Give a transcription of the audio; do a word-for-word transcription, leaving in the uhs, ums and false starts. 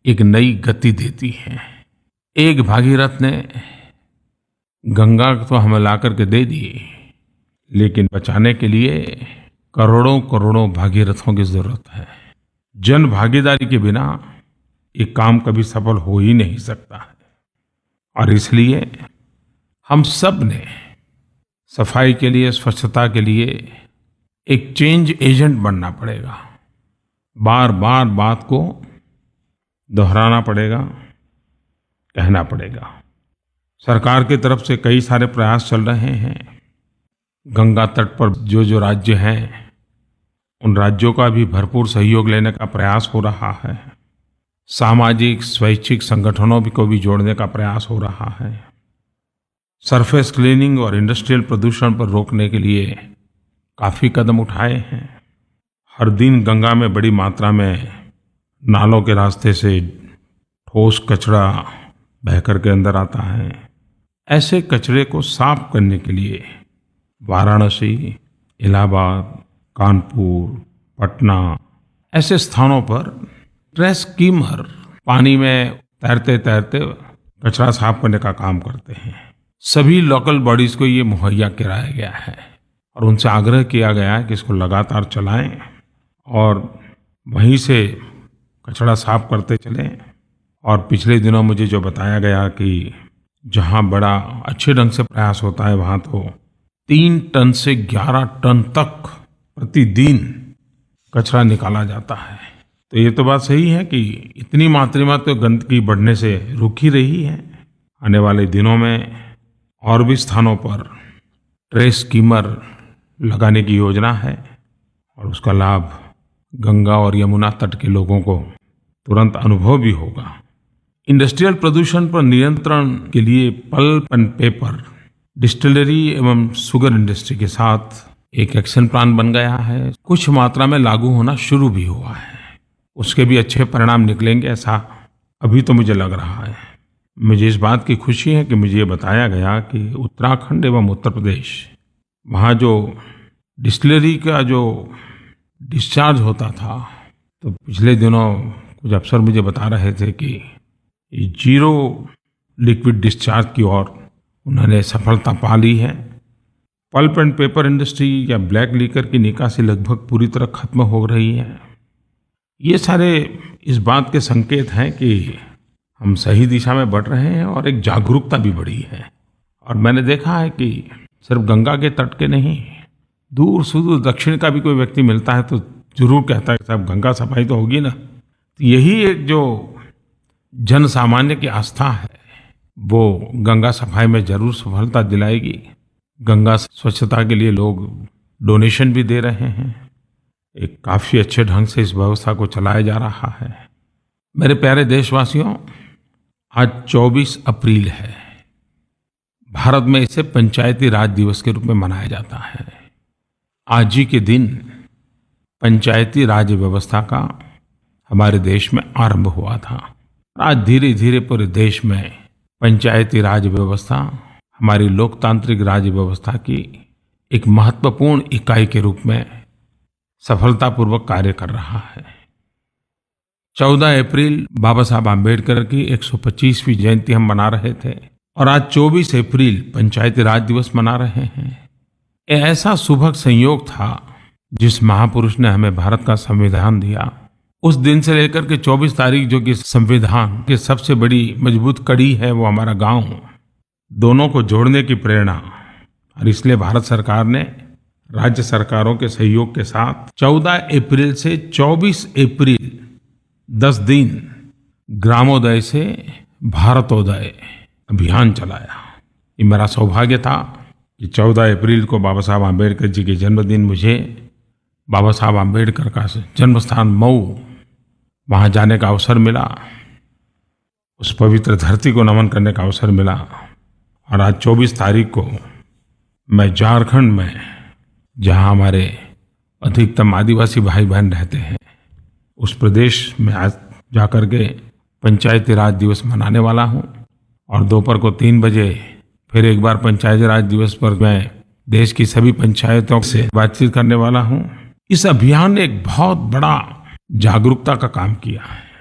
एक नई गति देती हैं। एक भागीरथ ने गंगा तो हमें ला करके दे दी, लेकिन बचाने के लिए करोड़ों करोड़ों भागीरथों की जरूरत है। जन भागीदारी के बिना ये काम कभी सफल हो ही नहीं सकता है। और इसलिए हम सब ने सफाई के लिए, स्वच्छता के लिए एक चेंज एजेंट बनना पड़ेगा। बार बार बात को दोहराना पड़ेगा, कहना पड़ेगा। सरकार की तरफ से कई सारे प्रयास चल रहे हैं। गंगा तट पर जो जो राज्य हैं, उन राज्यों का भी भरपूर सहयोग लेने का प्रयास हो रहा है। सामाजिक स्वैच्छिक संगठनों को भी जोड़ने का प्रयास हो रहा है। सरफेस क्लीनिंग और इंडस्ट्रियल प्रदूषण पर रोकने के लिए काफी कदम उठाए हैं। हर दिन गंगा में बड़ी मात्रा में नालों के रास्ते से ठोस कचरा बह कर के अंदर आता है। ऐसे कचरे को साफ करने के लिए वाराणसी, इलाहाबाद, कानपुर, पटना ऐसे स्थानों पर ट्रैश स्कीमर पानी में तैरते तैरते कचरा साफ करने का काम करते हैं। सभी लोकल बॉडीज को ये मुहैया कराया गया है और उनसे आग्रह किया गया है कि इसको लगातार चलाएं और वहीं से कचरा साफ करते चलें। और पिछले दिनों मुझे जो बताया गया कि जहां बड़ा अच्छे ढंग से प्रयास होता है, वहां तो तीन टन से ग्यारह टन तक प्रतिदिन कचरा निकाला जाता है। तो ये तो बात सही है कि इतनी मात्रा में तो गंदगी बढ़ने से रुक ही रही है। आने वाले दिनों में और भी स्थानों पर ट्रैश स्कीमर लगाने की योजना है और उसका लाभ गंगा और यमुना तट के लोगों को तुरंत अनुभव भी होगा। इंडस्ट्रियल प्रदूषण पर नियंत्रण के लिए पल्प एंड पेपर, डिस्टिलरी एवं शुगर इंडस्ट्री के साथ एक एक्शन प्लान बन गया है। कुछ मात्रा में लागू होना शुरू भी हुआ है। उसके भी अच्छे परिणाम निकलेंगे, ऐसा अभी तो मुझे लग रहा है। मुझे इस बात की खुशी है कि मुझे ये बताया गया कि उत्तराखंड एवं उत्तर प्रदेश, वहाँ जो डिस्टिलरी का जो डिस्चार्ज होता था, तो पिछले दिनों कुछ अफसर मुझे बता रहे थे कि जीरो लिक्विड डिस्चार्ज की ओर उन्होंने सफलता पा ली है। पल्प एंड पेपर इंडस्ट्री या ब्लैक लीकर की निकासी लगभग पूरी तरह खत्म हो रही है। ये सारे इस बात के संकेत हैं कि हम सही दिशा में बढ़ रहे हैं और एक जागरूकता भी बढ़ी है। और मैंने देखा है कि सिर्फ गंगा के तट के नहीं, दूर सुदूर दक्षिण का भी कोई व्यक्ति मिलता है तो जरूर कहता है साहब गंगा सफाई तो होगी ना। तो यही एक जो जन सामान्य की आस्था है, वो गंगा सफाई में जरूर सफलता दिलाएगी। गंगा स्वच्छता के लिए लोग डोनेशन भी दे रहे हैं। एक काफी अच्छे ढंग से इस व्यवस्था को चलाया जा रहा है। मेरे प्यारे देशवासियों, आज चौबीस अप्रैल है। भारत में इसे पंचायती राज दिवस के रूप में मनाया जाता है। आज ही के दिन पंचायती राज व्यवस्था का हमारे देश में आरंभ हुआ था। आज धीरे धीरे पूरे देश में पंचायती राज व्यवस्था हमारी लोकतांत्रिक राज व्यवस्था की एक महत्वपूर्ण इकाई के रूप में सफलतापूर्वक कार्य कर रहा है। चौदह अप्रैल बाबा साहब आम्बेडकर की एक सौ पच्चीसवीं जयंती हम मना रहे थे और आज चौबीस अप्रैल पंचायती राज दिवस मना रहे हैं। ये ऐसा सुभग संयोग था जिस महापुरुष ने हमें भारत का संविधान दिया, उस दिन से लेकर के चौबीस तारीख जो कि संविधान की सबसे बड़ी मजबूत कड़ी है, वो हमारा गांव, दोनों को जोड़ने की प्रेरणा। और इसलिए भारत सरकार ने राज्य सरकारों के सहयोग के साथ चौदह अप्रैल से चौबीस अप्रैल दस दिन ग्रामोदय से भारतोदय अभियान चलाया। ये मेरा सौभाग्य था कि चौदह अप्रैल को बाबा साहब आम्बेडकर जी के जन्मदिन मुझे बाबा साहब आम्बेडकर का जन्म स्थान मऊ, वहाँ जाने का अवसर मिला, उस पवित्र धरती को नमन करने का अवसर मिला। और आज चौबीस तारीख को मैं झारखंड में, जहाँ हमारे अधिकतम आदिवासी भाई बहन रहते हैं, उस प्रदेश में आज जाकर के पंचायती राज दिवस मनाने वाला हूँ। और दोपहर को तीन बजे फिर एक बार पंचायती राज दिवस पर मैं देश की सभी पंचायतों से बातचीत करने वाला हूँ। इस अभियान ने एक बहुत बड़ा जागरूकता का काम किया है।